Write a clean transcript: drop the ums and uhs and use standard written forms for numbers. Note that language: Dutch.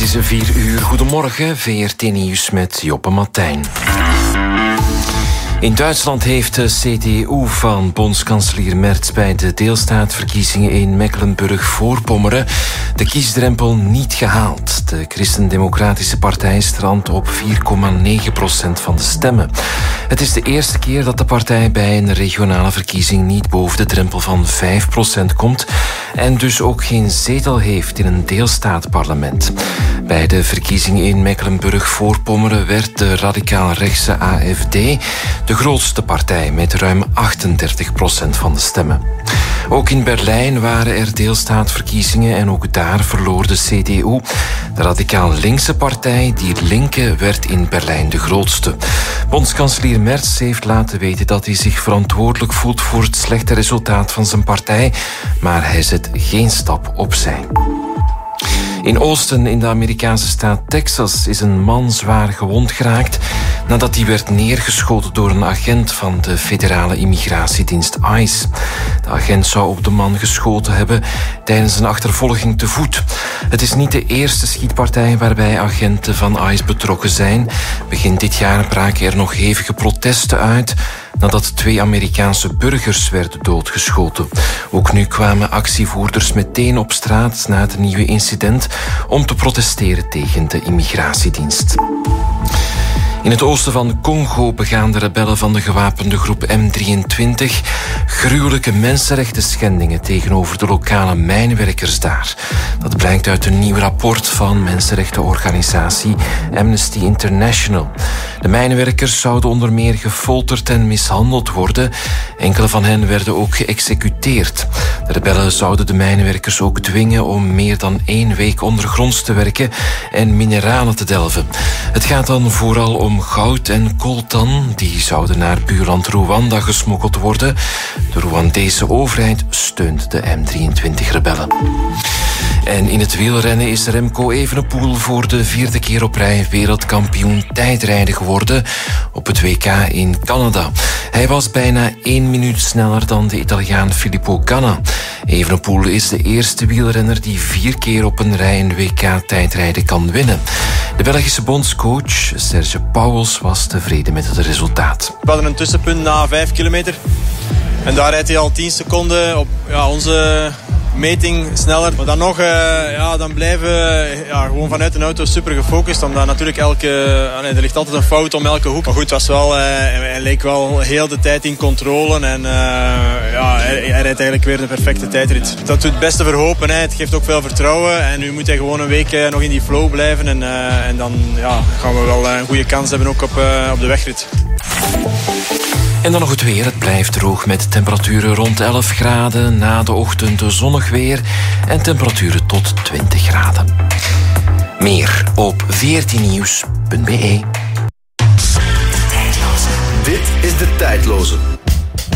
is 4 uur. Goedemorgen, VRT Nieuws met Joppe Martijn. In Duitsland heeft de CDU van bondskanselier Merz bij de deelstaatverkiezingen in Mecklenburg-Voorpommeren de kiesdrempel niet gehaald. De Christen-Democratische Partij strandt op 4,9% van de stemmen. Het is de eerste keer dat de partij bij een regionale verkiezing niet boven de drempel van 5% komt en dus ook geen zetel heeft in een deelstaatparlement. Bij de verkiezingen in Mecklenburg-Voorpommeren werd de radicaal-rechtse AfD de grootste partij met ruim 38% van de stemmen. Ook in Berlijn waren er deelstaatverkiezingen en ook daar verloor de CDU. De radicaal-linkse partij, Die Linke, werd in Berlijn de grootste. Bondskanselier Merz heeft laten weten dat hij zich verantwoordelijk voelt voor het slechte resultaat van zijn partij, maar hij zet geen stap opzij. In Austin, in de Amerikaanse staat Texas, is een man zwaar gewond geraakt nadat hij werd neergeschoten door een agent van de federale immigratiedienst ICE. De agent zou op de man geschoten hebben tijdens een achtervolging te voet. Het is niet de eerste schietpartij waarbij agenten van ICE betrokken zijn. Begin dit jaar braken er nog hevige protesten uit nadat 2 Amerikaanse burgers werden doodgeschoten. Ook nu kwamen actievoerders meteen op straat na het nieuwe incident om te protesteren tegen de immigratiedienst. In het oosten van Congo begaan de rebellen van de gewapende groep M23 gruwelijke mensenrechten schendingen tegenover de lokale mijnwerkers daar. Dat blijkt uit een nieuw rapport van mensenrechtenorganisatie Amnesty International. De mijnwerkers zouden onder meer gefolterd en mishandeld worden. Enkele van hen werden ook geëxecuteerd. De rebellen zouden de mijnwerkers ook dwingen om meer dan 1 week ondergronds te werken en mineralen te delven. Het gaat dan vooral om goud en coltan. Die zouden naar buurland Rwanda gesmokkeld worden. De Rwandese overheid steunt de M23-rebellen. En in het wielrennen is Remco Evenepoel voor de 4e keer op rij wereldkampioen tijdrijden geworden op het WK in Canada. Hij was bijna 1 minuut sneller dan de Italiaan Filippo Ganna. Evenepoel is de eerste wielrenner die 4 keer op een rij een WK-tijdrijden kan winnen. De Belgische bondscoach Serge Pauwels was tevreden met het resultaat. We hadden een tussenpunt na 5 kilometer. En daar rijdt hij al 10 seconden op onze meting sneller. Maar dan nog, dan blijven we gewoon vanuit een auto super gefocust. Omdat natuurlijk er ligt altijd een fout om elke hoek. Maar goed, het was wel, hij leek wel heel de tijd in controle. En hij rijdt eigenlijk weer de perfecte tijdrit. Dat doet het beste verhopen. Het geeft ook veel vertrouwen. En nu moet hij gewoon een week nog in die flow blijven. En dan gaan we wel een goede kans hebben ook op de wegrit. En dan nog het weer. Het blijft droog met temperaturen rond 11 graden. Na de ochtend zonnig weer en temperaturen tot 20 graden. Meer op vrtnieuws.be. Dit is De Tijdloze.